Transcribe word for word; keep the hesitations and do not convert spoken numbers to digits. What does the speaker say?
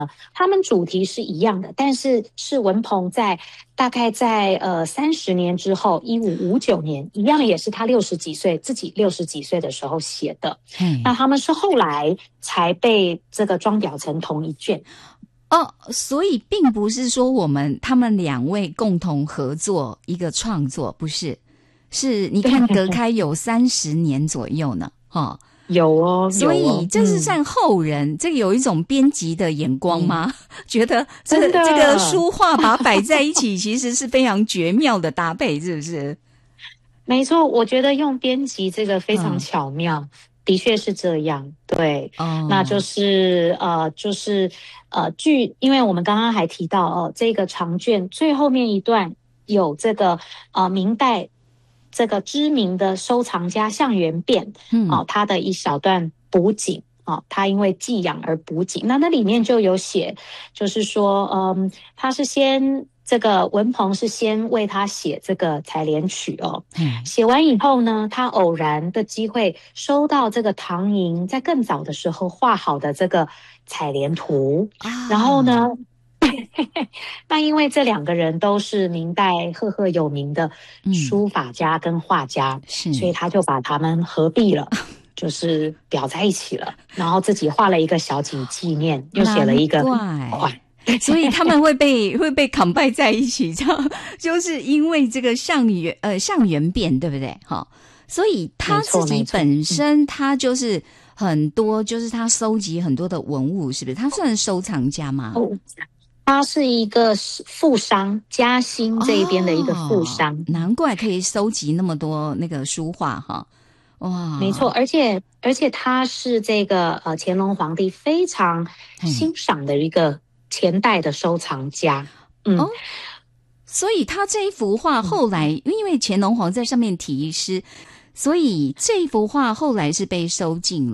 他们主题是一样的，但是是文鹏在大概在呃三十年之后，一五五九年，一样也是他六十几岁，自己六十几岁的时候写的。那他们是后来才被这个装裱成同一卷。 哦，所以并不是说我们他们两位共同合作一个创作，不是，是你看隔开有三十年左右呢，哈、哦。 有哦， 所以这是算后人，嗯、这个有一种编辑的眼光吗？嗯、觉得这个这个书画把它摆在一起，其实是非常绝妙的搭配，是不是？ 没错，我觉得用编辑这个非常巧妙，嗯、的确是这样。对，哦、那就是呃，就是呃，据因为我们刚刚还提到哦、呃，这个长卷最后面一段有这个呃明代。这个知名的收藏家向元变，嗯，哦，他的一小段补景，哦，他因为寄养而补景，那那里面就有写，就是说，嗯，他是先这个文鹏是先为他写这个采莲曲哦，嗯，写完以后呢，他偶然的机会收到这个唐寅在更早的时候画好的这个采莲图，啊、然后呢。那因为这两个人都是明代赫赫有名的书法家跟画家，嗯、所以他就把他们合璧了，就是裱在一起了，然后自己画了一个小景纪念，又写了一个款。 所以他们会被会被扛拜在一起，这样就是因为这个向元呃向元变，对不对？哈，所以他自己本身他就是很多，就是他收集很多的文物，是不是？他算是收藏家吗？ 哦，他是一个富商，嘉兴这一边的一个富商， 哦、难怪可以收集那么多那个书画哈。哇， 没错，而且而且他是这个呃乾隆皇帝非常欣赏的一个前代的收藏家。嗯，哦、 所以他这一幅画后来，嗯、因为乾隆皇在上面题诗，所以这一幅画后来是被收进了。